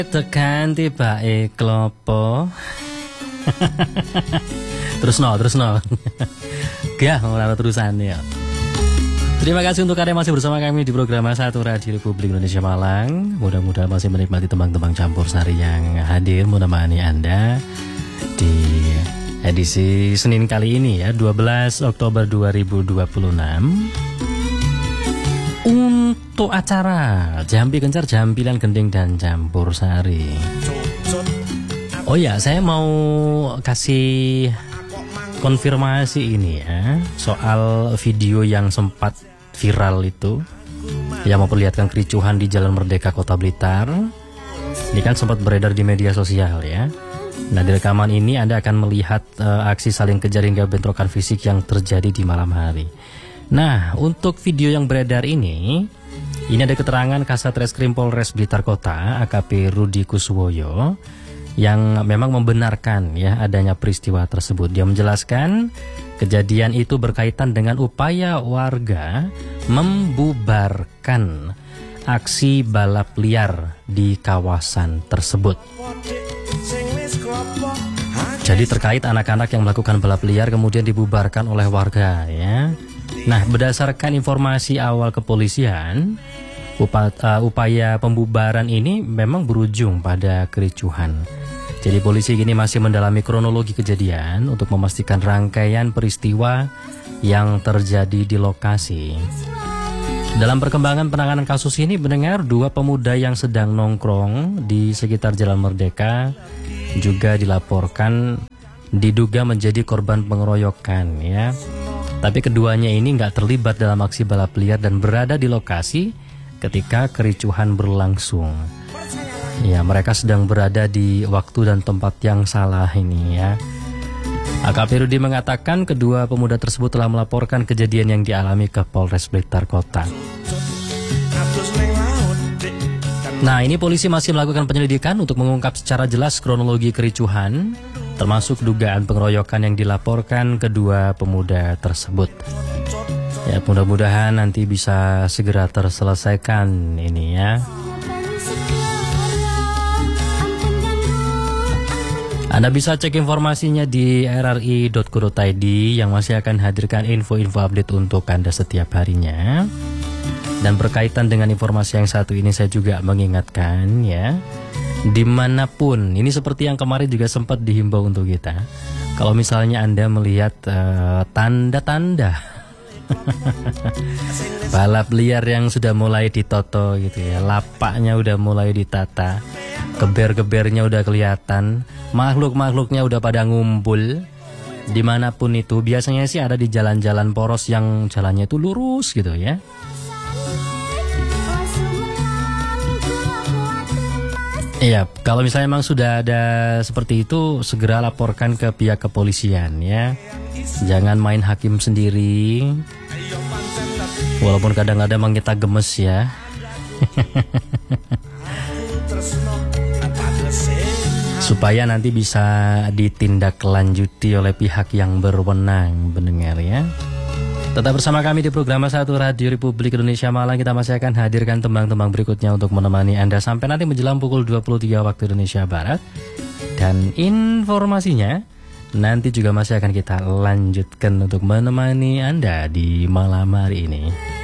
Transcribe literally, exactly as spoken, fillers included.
Tekan tiba e klopo. Terus no, terus no. Gak mau terusan ya. Terima kasih untuk kalian masih bersama kami di program satu Radio Republik Indonesia Malang. Mudah-mudahan masih menikmati tembang-tembang campur sari yang hadir menemani Anda di edisi Senin kali ini ya, dua belas Oktober dua ribu dua puluh enam. Untuk acara Jampi Kencar, Jampilan Gending dan Campur Sari. Oh ya, saya mau kasih konfirmasi ini ya, soal video yang sempat viral itu yang memperlihatkan kericuhan di Jalan Merdeka Kota Blitar. Ini kan sempat beredar di media sosial ya. Nah, di rekaman ini Anda akan melihat uh, aksi saling kejar hingga bentrokan fisik yang terjadi di malam hari. Nah, untuk video yang beredar ini, ini ada keterangan Kasat Reskrim Polres Blitar Kota, A K P Rudi Kuswoyo, yang memang membenarkan ya adanya peristiwa tersebut. Dia menjelaskan kejadian itu berkaitan dengan upaya warga membubarkan aksi balap liar di kawasan tersebut. Jadi terkait anak-anak yang melakukan balap liar kemudian dibubarkan oleh warga ya. Nah, berdasarkan informasi awal kepolisian, upa, uh, upaya pembubaran ini memang berujung pada kericuhan. Jadi polisi kini masih mendalami kronologi kejadian untuk memastikan rangkaian peristiwa yang terjadi di lokasi. Dalam perkembangan penanganan kasus ini, mendengar dua pemuda yang sedang nongkrong di sekitar Jalan Merdeka juga dilaporkan diduga menjadi korban pengeroyokan ya. Tapi keduanya ini nggak terlibat dalam aksi balap liar dan berada di lokasi ketika kericuhan berlangsung. Ya, mereka sedang berada di waktu dan tempat yang salah ini ya. A K P Rudi mengatakan kedua pemuda tersebut telah melaporkan kejadian yang dialami ke Polres Blitar Kota. Nah, ini polisi masih melakukan penyelidikan untuk mengungkap secara jelas kronologi kericuhan, termasuk dugaan pengeroyokan yang dilaporkan kedua pemuda tersebut. Ya, mudah-mudahan nanti bisa segera terselesaikan ini ya. Anda bisa cek informasinya di r r i dot co dot i d yang masih akan hadirkan info-info update untuk Anda setiap harinya. Dan berkaitan dengan informasi yang satu ini saya juga mengingatkan ya, dimanapun, ini seperti yang kemarin juga sempat dihimbau untuk kita, kalau misalnya Anda melihat uh, tanda-tanda balap liar yang sudah mulai ditoto gitu ya, lapaknya udah mulai ditata, geber-gebernya udah kelihatan, makhluk-makhluknya udah pada ngumpul, dimanapun itu, biasanya sih ada di jalan-jalan poros yang jalannya itu lurus gitu ya. Iya, kalau misalnya memang sudah ada seperti itu, segera laporkan ke pihak kepolisian ya. Jangan main hakim sendiri. Walaupun kadang-kadang memang kita gemes ya. Supaya nanti bisa ditindaklanjuti oleh pihak yang berwenang, mendengar ya. Tetap bersama kami di program satu Radio Republik Indonesia Malang. Kita masih akan hadirkan tembang-tembang berikutnya untuk menemani Anda sampai nanti menjelang pukul dua puluh tiga waktu Indonesia Barat. Dan informasinya nanti juga masih akan kita lanjutkan untuk menemani Anda di malam hari ini.